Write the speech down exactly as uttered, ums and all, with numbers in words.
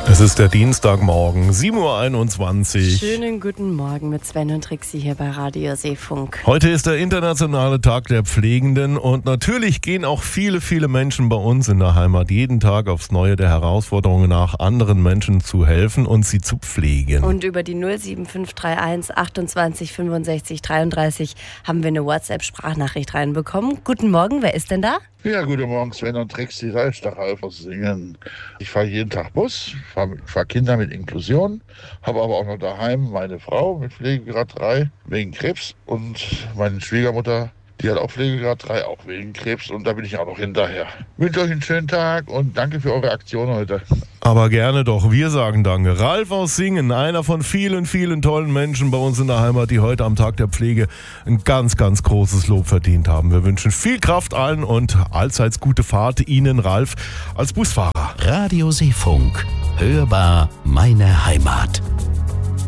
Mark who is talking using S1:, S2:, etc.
S1: Es ist der Dienstagmorgen, sieben Uhr einundzwanzig.
S2: Schönen guten Morgen mit Sven und Trixi hier bei Radio Seefunk.
S1: Heute ist der internationale Tag der Pflegenden und natürlich gehen auch viele, viele Menschen bei uns in der Heimat jeden Tag aufs Neue der Herausforderung nach, anderen Menschen zu helfen und sie zu pflegen.
S2: Und über die null sieben fünf drei eins achtundzwanzig fünfundsechzig dreiunddreißig haben wir eine WhatsApp-Sprachnachricht reinbekommen. Guten Morgen, wer ist denn da?
S3: Ja, guten Morgen, Sven und Trixi, Ralf aus Singen. Ich fahre jeden Tag Bus, fahre fahr Kinder mit Inklusion, habe aber auch noch daheim meine Frau mit Pflegegrad drei wegen Krebs und meine Schwiegermutter, die hat auch Pflegegrad drei, auch wegen Krebs, und da bin ich auch noch hinterher. Ich wünsche euch einen schönen Tag und danke für eure Aktion heute.
S1: Aber gerne doch, wir sagen danke. Ralf aus Singen, einer von vielen, vielen tollen Menschen bei uns in der Heimat, die heute am Tag der Pflege ein ganz, ganz großes Lob verdient haben. Wir wünschen viel Kraft allen und allseits gute Fahrt Ihnen, Ralf, als Busfahrer.
S4: Radio Seefunk, hörbar meine Heimat.